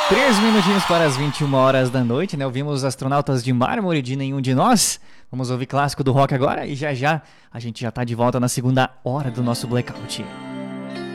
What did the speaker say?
3 minutinhos para as 21 horas da noite, né? Ouvimos Astronautas de Mármore de Nenhum de Nós. Vamos ouvir clássico do rock agora e já já a gente já tá de volta na segunda hora do nosso Blackout.